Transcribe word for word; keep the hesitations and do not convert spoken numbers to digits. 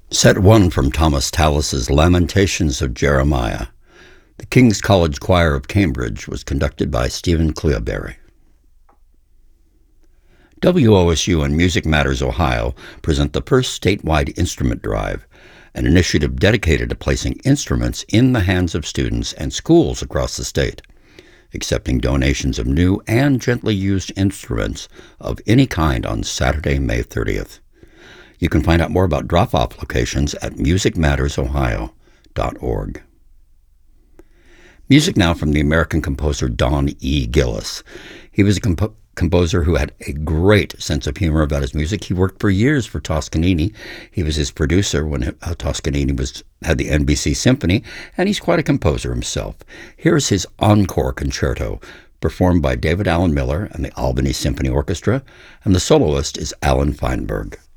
Set one from Thomas Tallis's Lamentations of Jeremiah. The King's College Choir of Cambridge was conducted by Stephen Cleoberry. W O S U and Music Matters Ohio present the first statewide instrument drive, an initiative dedicated to placing instruments in the hands of students and schools across the state, accepting donations of new and gently used instruments of any kind on Saturday, May thirtieth. You can find out more about drop-off locations at music matters ohio dot org. Music now from the American composer Don E. Gillis. He was a comp- composer who had a great sense of humor about his music. He worked for years for Toscanini. He was his producer when uh, Toscanini was had the N B C Symphony, and he's quite a composer himself. Here's his Encore Concerto, performed by David Allen Miller and the Albany Symphony Orchestra, and the soloist is Alan Feinberg.